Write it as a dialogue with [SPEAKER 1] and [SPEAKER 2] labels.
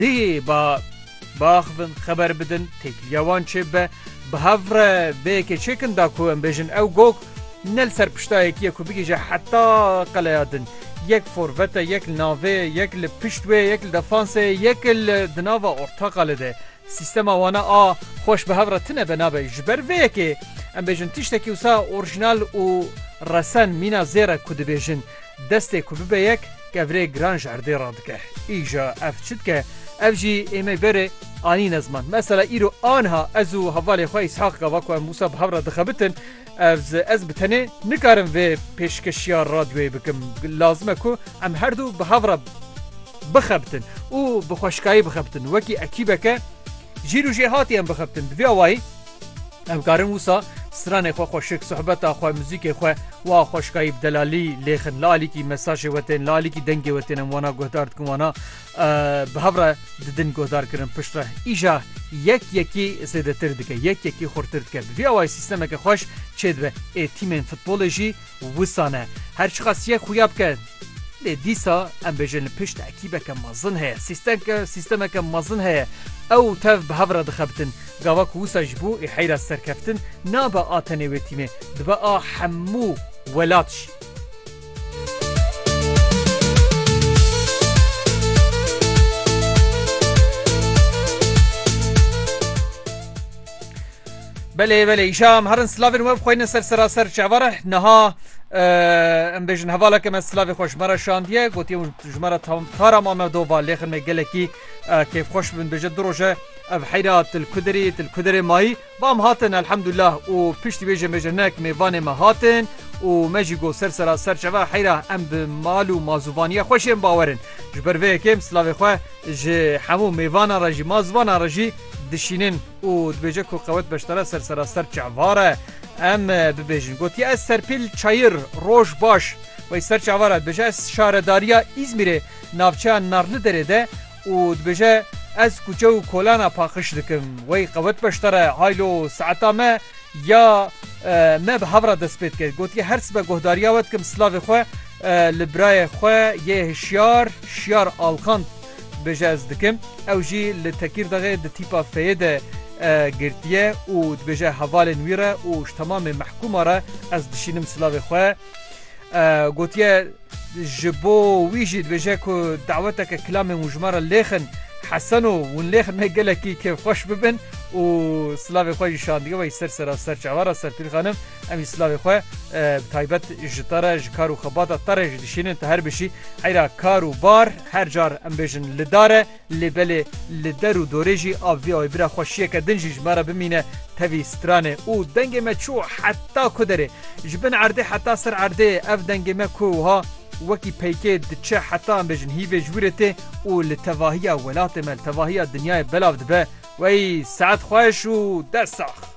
[SPEAKER 1] دی با باخبن خبر بدن تکلیوان چه به هفره به که چکن دا کو ام بجن او گوک نل سر پشتا یکی کو بگیجه حتی قلیادن یک فوروته یک ناوه یک لپشتوه یک لدفانسه یک لدناوه ارتاقاله ده سیستم وانا خوش به هفره تنه بنابه جبر وی که ام بجن تیشتکی وسا اورجینال و رسن مینا زیره کد بجن دسته کو به یک گوره گرانج عرده رادکه ایجا افچد که افجی ایمه بره آنی نزمان مثلا ایرو آنها ازو حوالی خواه اسحاق گواکو ام موسا بحبرا دخبتن از بتنه نکارم و پیشکشیا رادیوی بکم لازمه کو ام هر دو بحبرا بخبتن او بخوشکایی بخبتن وکی اکیبه که جیرو جهاتی هم بخبتن دوی آوائی ام کارم موسا سرانه خواه خوشک صحبتا خواه موزیک خواه و خوشکایی بدلالی لیخن لالی کی مساج وتن لالی کی دنگ وتن وانا گهدارد کن وانا بهبره ددن گهدار کرن پشتره ایجا یکی زیده تر دکه یکی خورتر دکه وی اوای سیستم که خوش چید به تیم فوتبالجی وسانه هر چقدر یک خویاب که دیسا ام بجن پشت اکیبه که مازن هه سیستم که مازن هه او تف بهبره دخبتن گاواک وسا جبو حیرا سرکفتن نابا آتنه و تیمه دبا حمو ولاتش بله ایشام هرن سلاوین وب خوین سر چواره نها ام بجن حواله که من سلاوی خوش مرا شاندیه گوتی اون جمره تارا ما دو بالخن مگلکی کیف خوش بن بجد دروجه اف حیرات الكدري ماي بام هاتن الحمدلله و پشتی بجنك میوان ما هاتن و مجي گو سر چوا حیرا ام بمال و مازوانیه خوشم باورن جبر وی کم سلاوی خو ج حمو میوان راجی مازوان راجی دشینن و دبجه کو قوت بشتره سر چواره ام ببیجن گوتی از سرپیل چایر روش باش و سر چواره بجه شارداریا ازمیره ناوچه نارلی دره ده و دبجه از کوچه و کولانا پاخش دکم وی قوت بشتره هایلو ساعتا ما یا ما به هفره دست بید که گوتی هر سبه گهداریا ود کم سلاوی خواه لبرای خواه یه شیار آلکان بجه از دکم او جی لتکیر دقیق ده تیپا فیده گرتیه و بجه حوال نویره و تمام محکومه را از دشینم سلاوی خواه گوتیه جبو ویجید بجه که دعوتك کلام مجمره لیخن حسنو ونليخن ما قال لك كيف خوش ببن وسلافي خوي شانديه وي سر چواره سر پیر خانم امي سلافي خو تایبت جتاره جکارو خباطه تره دشینن ته هر بشي حيرا کارو بار هر جار ام بجن لداره لبل لدرو دوريجي اوي اوي برا خوشيه كدنجي مره بمينه تبي سترانه او دنگ ما چو حتى كدره جبن عرده حتى سر عرده اف دنگ ما كوها وكي بيكيد تشا حتى بجن هي جورته ولتواهيه ولات مال تواهيه الدنيا بلاف دبا وي ساعات خوش و دسخ